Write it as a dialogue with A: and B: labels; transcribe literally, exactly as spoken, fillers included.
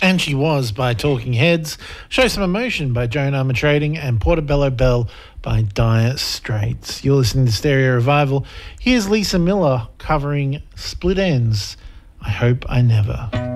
A: And She Was by Talking Heads, Show Some Emotion by Joan Armatrading, and Portobello Bell by Dire Straits. You're listening to Stereo Revival. Here's Lisa Miller covering Split Ends, I Hope I Never.